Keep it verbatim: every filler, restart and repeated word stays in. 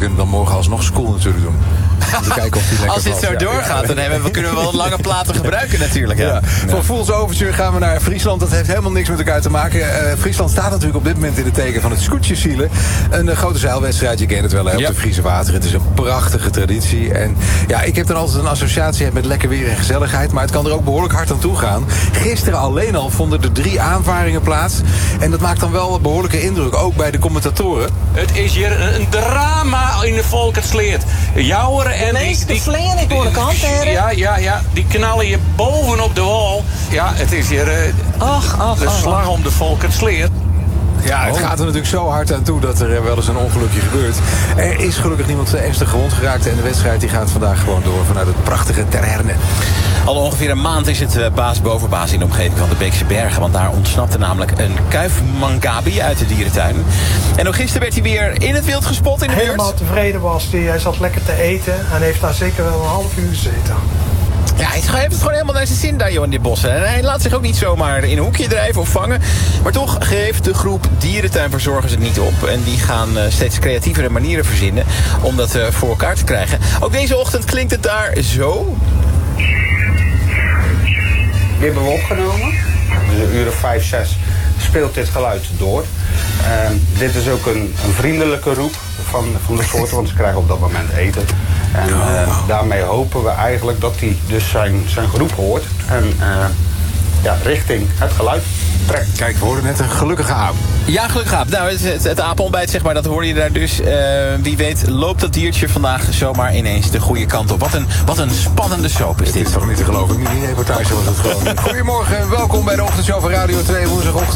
kunnen dan morgen alsnog school natuurlijk doen. Om te kijken of die lekker Als dit valt. zo Ja, doorgaat, ja. dan hebben we, kunnen we wel lange platen gebruiken natuurlijk. Ja. Ja. Ja. Van Fools Overture gaan we naar Friesland. Dat heeft helemaal niks met elkaar te maken. Uh, Friesland staat natuurlijk op dit moment in het teken van het scootjesielen. Een uh, grote zeilwedstrijd, je kent het wel, hè, op Ja. de Friese water. Het is een prachtige traditie. En ja, ik heb dan altijd een associatie met lekker weer en gezelligheid. Maar het kan er ook behoorlijk hard aan toe gaan. Gisteren alleen al vonden er drie aanvaringen plaats. En dat maakt dan wel een behoorlijke indruk, ook bij de commentatoren. Het is hier een, een drama in de Volkersleert. Jouweren en De die... meeste die vleren ik hoor de kant, hè? Ja, ja, ja. Die knallen je bovenop de wal. Ja, het is hier uh, Ach, ach, de ach. slag om de Volkersleert. Ja, het gaat er natuurlijk zo hard aan toe dat er wel eens een ongelukje gebeurt. Er is gelukkig niemand ernstig gewond geraakt. En de wedstrijd die gaat vandaag gewoon door vanuit het prachtige Ter Herne. Al ongeveer een maand is het baas boven baas in de omgeving van de Beekse Bergen. Want daar ontsnapte namelijk een kuifmangabi uit de dierentuin. En ook gisteren werd hij weer in het wild gespot in de buurt. Helemaal tevreden was hij. Hij zat lekker te eten en heeft daar zeker wel een half uur gezeten. Ja, hij heeft het gewoon helemaal naar zijn zin daar, joh, in die bossen. En hij laat zich ook niet zomaar in een hoekje drijven of vangen. Maar toch geeft de groep dierentuinverzorgers het niet op. En die gaan uh, steeds creatievere manieren verzinnen om dat uh, voor elkaar te krijgen. Ook deze ochtend klinkt het daar zo. Die hebben we opgenomen. Dus een uur of vijf, zes speelt dit geluid door. Uh, dit is ook een, een vriendelijke roep van, van de soorten, want ze krijgen op dat moment eten. En uh, daarmee hopen we eigenlijk dat hij dus zijn, zijn geroep hoort en uh, ja, richting het geluid trekt. Kijk, we hoorden net een gelukkige aap. Ja, gelukkig aap. Nou, het, het, het apenontbijt, zeg maar, dat hoorde je daar dus. Uh, wie weet loopt dat diertje vandaag zomaar ineens de goede kant op. Wat een, wat een spannende soap is Dit dit. is toch niet te geloven? In die reportage was het gewoon. Goedemorgen en welkom bij de ochtendshow van Radio twee. Woensdagochtend